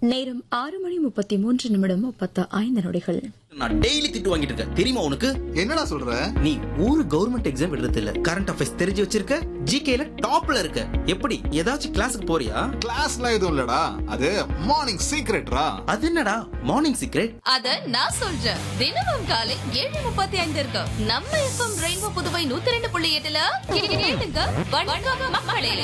நேரம் 6:33:35. நான் டெய்லி திட்டு வாங்கிட்டு இருக்கேன் தெரியுமா உனக்கு? என்னடா சொல்ற? நீ ஒரு கவர்மெண்ட் எக்ஸாம் எழுதுறது இல்ல, கரண்ட் அஃபேர்ஸ் தெரிஞ்சு வச்சிருக்க, ஜிகேல டாப்ல இருக்க. எப்படி ஏதாச்சும் கிளாஸுக்கு போறியா? கிளாஸ்ல எதுவும் இல்லடா, அது மார்னிங் சீக்ரெட்ரா. அது என்னடா மார்னிங் சீக்ரெட்? அத நான் சொல்றேன். தினமும் காலை 7:35 இருக்கு நம்ம எஃப்எம் ரெயின்போ புதுவை 102.8 கேளுங்க. வணக்கம் மக்களே.